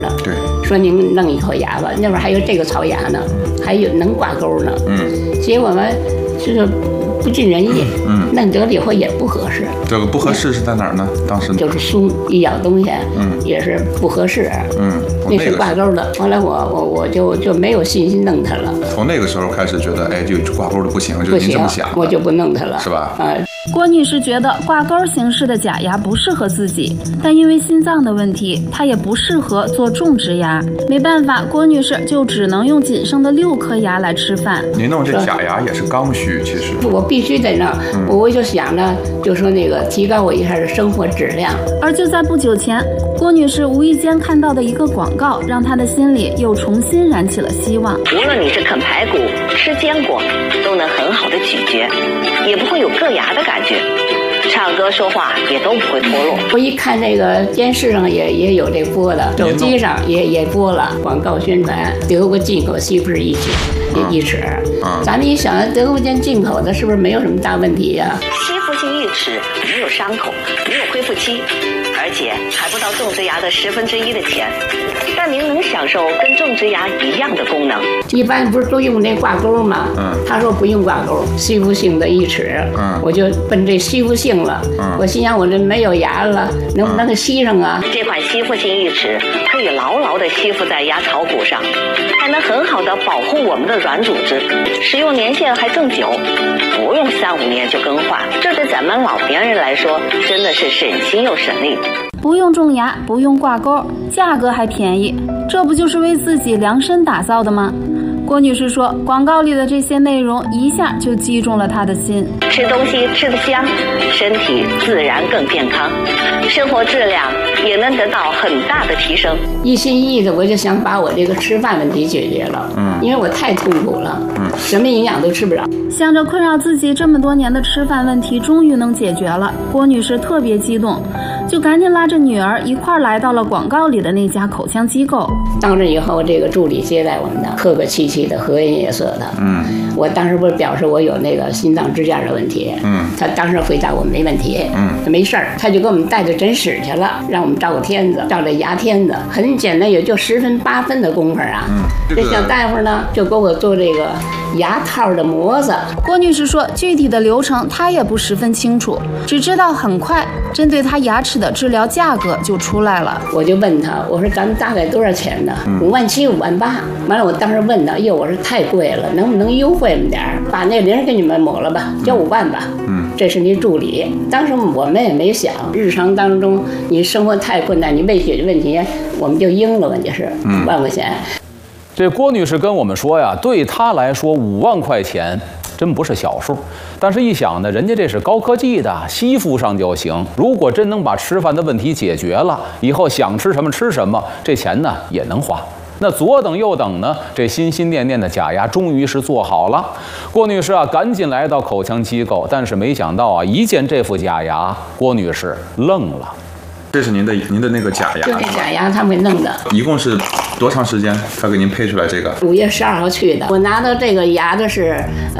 对， 说你们弄一口牙吧，那会儿还有这个槽牙呢，还有能挂钩呢。结果嘛，这个不尽人意。弄得了以后也不合适。 这个不合适是在哪儿呢？当时就是松，一咬东西，也是不合适。那是挂钩的。后来我就没有信心弄它了。 从那个时候开始觉得，哎，就挂钩的不行，就您这么想， 我就不弄它了， 是吧？ 郭女士觉得挂钩形式的假牙不适合自己，但因为心脏的问题，她也不适合做种植牙。没办法，郭女士就只能用仅剩的6颗牙来吃饭。 您弄这假牙也是刚需，其实我必须得弄，我就想着，就说那个提高我一下的生活质量。 而就在不久前，郭女士无意间看到的一个广告，让她的心里又重新燃起了希望。 无论你是啃排骨、吃坚果，都能很好的咀嚼，也不会有硌牙的感觉。唱歌说话也都不会脱落。 我一看这个电视上也有这播的，手机上也播了广告宣传，德国进口西服一齿。咱们一想，德国进口的是不是没有什么大问题呀？ 吸附性义齿没有伤口，没有恢复期，而且还不到种植牙的1/10的钱，但您能享受跟种植牙一样的功能。 一般不是都用那挂钩吗？他说不用挂钩，吸附性的义齿。我就奔这吸附性了。我心想我这没有牙了，能不能给吸上啊？ 这款吸附性义齿可以牢牢地吸附在牙槽骨上，还能很好地保护我们的软组织，使用年限还更久，不用3-5年就更换。这对咱们老年人来说真的是省心又省力。 不用种牙，不用挂钩，价格还便宜，这不就是为自己量身打造的吗？郭女士说，广告里的这些内容一下就击中了她的心。 吃东西吃得香，身体自然更健康，生活质量也能得到很大的提升。 一心一意的，我就想把我这个吃饭问题解决了。因为我太痛苦了，什么营养都吃不着。 想着困扰自己这么多年的吃饭问题终于能解决了，郭女士特别激动，就赶紧拉着女儿一块来到了广告里的那家口腔机构。 到这以后，这个助理接待我们的，客客气气的，和颜悦色的。我当时不是表示我有那个心脏支架的问题。他当时回答我没问题。没事儿，他就给我们带到诊室去了，让我们照个片子，照这牙片子，很简单，也就10分8分的功夫啊。这小大夫呢，就给我做这个牙套的模子。 郭女士说，具体的流程她也不十分清楚，只知道很快针对她牙齿的治疗价格就出来了。 我就问他，我说咱们大概多少钱呢？5万7、5万8。完了，我当时问他，哟，我说太贵了，能不能优惠我们点儿，把那0给你们抹了吧，交5万吧。这是你助理。当时我们也没想，日常当中你生活太困难，你为解决问题，我们就应了，问题是5万块钱。 这郭女士跟我们说呀，对她来说5万块钱真不是小数，但是一想呢，人家这是高科技的，吸附上就行。如果真能把吃饭的问题解决了，以后想吃什么吃什么，这钱呢也能花。那左等右等呢，这心心念念的假牙终于是做好了。郭女士啊，赶紧来到口腔机构，但是没想到啊，一见这副假牙，郭女士愣了。 这是您的那个假牙， 就这假牙他们给弄的。 一共是多长时间他给您配出来这个 ？5月12号去的，我拿到这个牙的是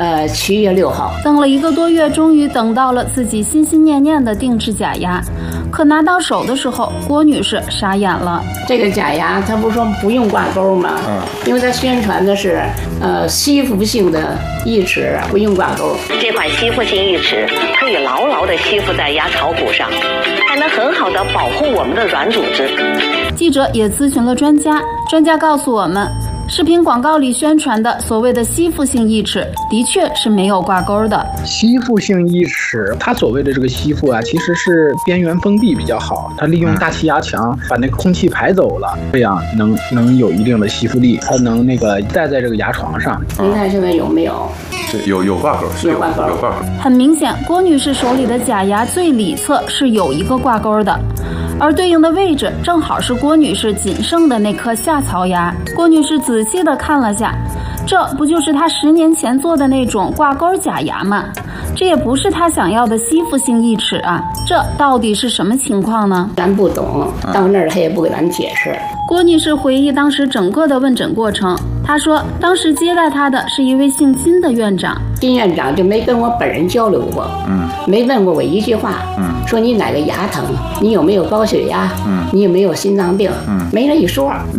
7月6号。 等了1个多月，终于等到了自己心心念念的定制假牙。可拿到手的时候，郭女士傻眼了。 这个假牙他不是说不用挂钩吗？因为他宣传的是吸附性的义齿，不用挂钩。 这款吸附性义齿可以牢牢地吸附在牙槽骨上，还能很好地保护我们的软组织。 记者也咨询了专家，专家告诉我们，视频广告里宣传的所谓的吸附性义齿，的确是没有挂钩的。 吸附性义齿，它所谓的这个吸附啊，其实是边缘封闭比较好，它利用大气压强把那个空气排走了，这样能有一定的吸附力，它能那个戴在这个牙床上。 您看现在有没有？ 有挂钩，是有挂钩。 很明显，郭女士手里的假牙最里侧是有一个挂钩的。而对应的位置正好是郭女士仅剩的那颗下槽牙。郭女士仔细地看了下，这不就是她10年前做的那种挂钩假牙吗？这也不是她想要的吸附性义齿啊，这到底是什么情况呢？ 咱不懂，到那儿他也不给咱解释。 郭女士回忆当时整个的问诊过程，她说当时接待她的是一位姓金的院长， 金院长就没跟我本人交流过，没问过我一句话，说你哪个牙疼，你有没有高血压，你有没有心脏病，没这一说。